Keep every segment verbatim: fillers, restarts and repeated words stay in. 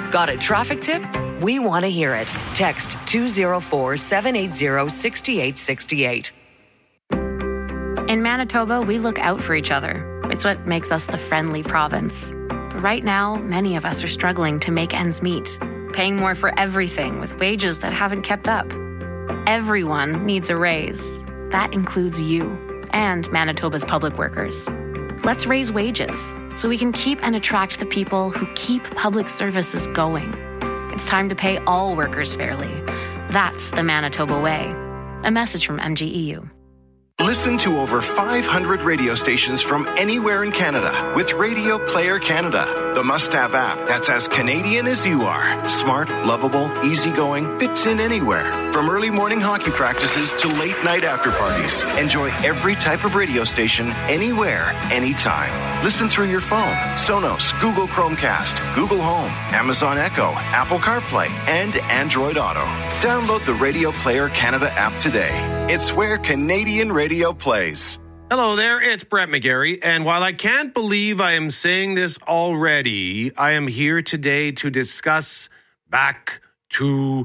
Got a traffic tip? We want to hear it. Text two oh four, seven eight zero, six eight six eight. In Manitoba, we look out for each other. It's what makes us the friendly province. But right now, many of us are struggling to make ends meet, paying more for everything with wages that haven't kept up. Everyone needs a raise. That includes you and Manitoba's public workers. Let's raise wages so we can keep and attract the people who keep public services going. It's time to pay all workers fairly. That's the Manitoba way. A message from M G E U. Listen to over five hundred radio stations from anywhere in Canada with Radio Player Canada, the must-have app that's as Canadian as you are. Smart, lovable, easygoing, fits in anywhere. From early morning hockey practices to late night after parties. Enjoy every type of radio station, anywhere, anytime. Listen through your phone, Sonos, Google Chromecast, Google Home, Amazon Echo, Apple CarPlay, and Android Auto. Download the Radio Player Canada app today. It's where Canadian radio plays. Hello there, it's Brett McGarry, and while I can't believe I am saying this already, I am here today to discuss back to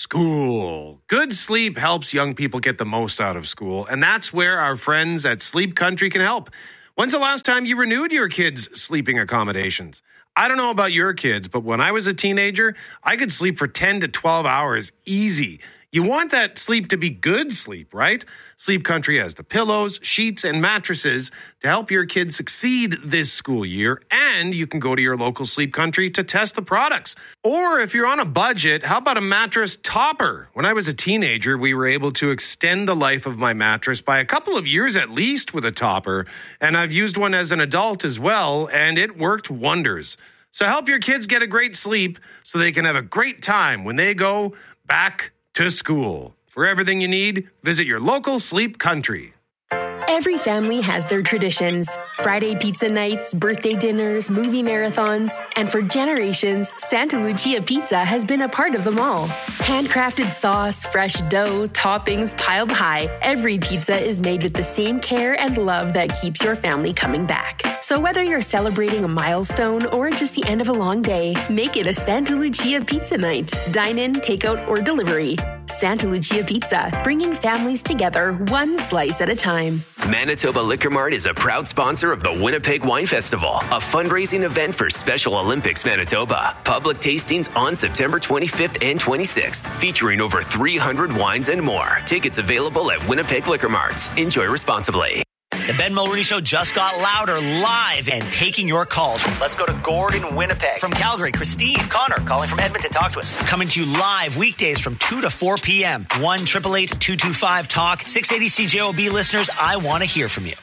school. Good sleep helps young people get the most out of school, and that's where our friends at Sleep Country can help. When's the last time you renewed your kids' sleeping accommodations? I don't know about your kids, but when I was a teenager, I could sleep for ten to twelve hours easy. You want that sleep to be good sleep, right? Sleep Country has the pillows, sheets, and mattresses to help your kids succeed this school year, and you can go to your local Sleep Country to test the products. Or if you're on a budget, how about a mattress topper? When I was a teenager, we were able to extend the life of my mattress by a couple of years at least with a topper, and I've used one as an adult as well, and it worked wonders. So help your kids get a great sleep so they can have a great time when they go back to school. For everything you need, visit your local Sleep Country. Every family has their traditions. Friday pizza nights, birthday dinners, movie marathons. And for generations, Santa Lucia Pizza has been a part of them all. Handcrafted sauce, fresh dough, toppings piled high. Every pizza is made with the same care and love that keeps your family coming back. So whether you're celebrating a milestone or just the end of a long day, make it a Santa Lucia Pizza night. Dine in, takeout, or delivery. Santa Lucia Pizza, bringing families together one slice at a time. Manitoba Liquor Mart is a proud sponsor of the Winnipeg Wine Festival, a fundraising event for Special Olympics Manitoba. Public tastings on September twenty-fifth and twenty-sixth, featuring over three hundred wines and more. Tickets available at Winnipeg Liquor Marts. Enjoy responsibly. The Ben Mulroney Show just got louder, live, and taking your calls. Let's go to Gordon, Winnipeg. From Calgary, Christine. Connor, calling from Edmonton. Talk to us. Coming to you live weekdays from two to four p.m. one eight eight eight, two two five, talk. six eighty C J O B listeners, I want to hear from you.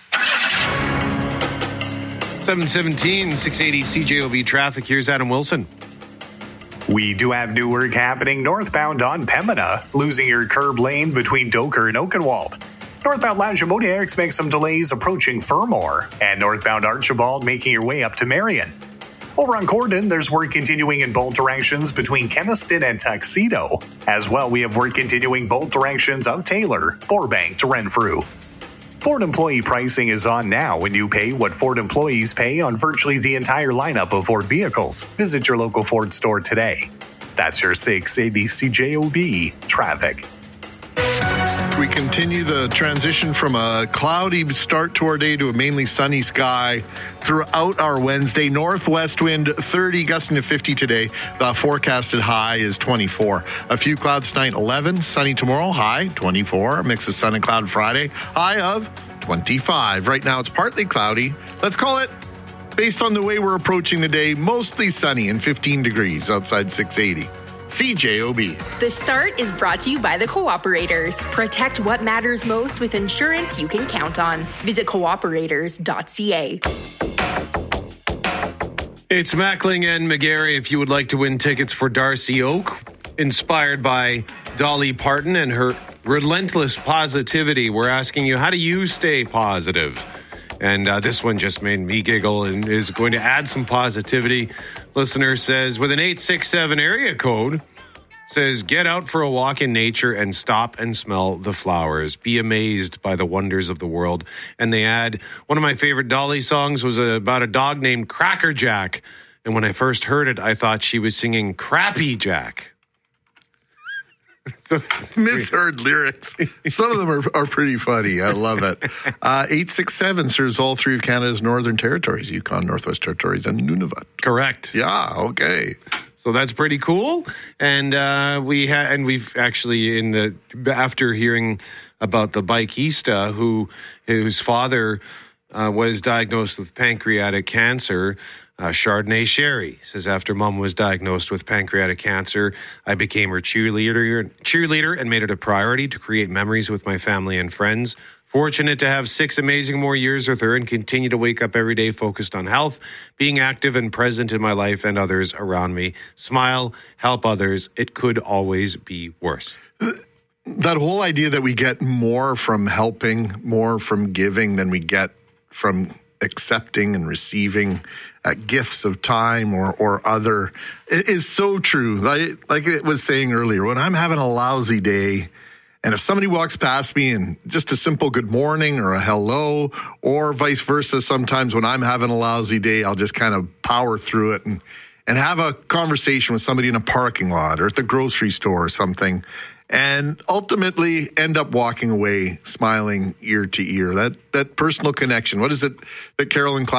seven seventeen, six eighty C J O B traffic. Here's Adam Wilson. We do have new work happening northbound on Pembina, losing your curb lane between Doker and Oakenwald. Northbound Lagimota expect some delays approaching Fermor, and northbound Archibald making your way up to Marion. Over on Corden, there's work continuing in both directions between Keniston and Tuxedo. As well, we have work continuing both directions of Taylor, Burbank to Renfrew. Ford employee pricing is on now when you pay what Ford employees pay on virtually the entire lineup of Ford vehicles. Visit your local Ford store today. That's your six eighty C J O B traffic. We continue the transition from a cloudy start to our day to a mainly sunny sky throughout our Wednesday. Northwest wind thirty, gusting to fifty today. The forecasted high is twenty-four. A few clouds tonight, eleven. Sunny tomorrow, high twenty-four. A mix of sun and cloud Friday, high of twenty-five. Right now it's partly cloudy. Let's call it, based on the way we're approaching the day, mostly sunny and fifteen degrees outside six eighty. C J O B. The Start is brought to you by the Cooperators. Protect what matters most with insurance you can count on. Visit cooperators dot c a. It's Mackling and McGarry. If you would like to win tickets for Darcy Oak, inspired by Dolly Parton and her relentless positivity, we're asking you, how do you stay positive? And uh, this one just made me giggle and is going to add some positivity. Listener says, with an eight six seven area code, says, get out for a walk in nature and stop and smell the flowers. Be amazed by the wonders of the world. And they add, one of my favorite Dolly songs was about a dog named Cracker Jack. And when I first heard it, I thought she was singing Crappy Jack. Misheard lyrics. Some of them are, are pretty funny. I love it. Uh, eight six seven serves all three of Canada's northern territories, Yukon, Northwest Territories, and Nunavut. Correct. Yeah, okay. So that's pretty cool. And uh, we ha- and we've actually in the after hearing about the bikeista who whose father uh, was diagnosed with pancreatic cancer. Uh, Chardonnay Sherry says, after mom was diagnosed with pancreatic cancer, I became her cheerleader, cheerleader and made it a priority to create memories with my family and friends. Fortunate to have six amazing more years with her and continue to wake up every day focused on health, being active and present in my life and others around me. Smile, help others. It could always be worse. That whole idea that we get more from helping, more from giving than we get from accepting and receiving uh, gifts of time or, or other it is so true. Like, like it was saying earlier, when I'm having a lousy day, and if somebody walks past me and just a simple good morning or a hello, or vice versa, sometimes when I'm having a lousy day, I'll just kind of power through it and, and have a conversation with somebody in a parking lot or at the grocery store or something. And ultimately end up walking away smiling ear to ear. That that personal connection. What is it that Carolyn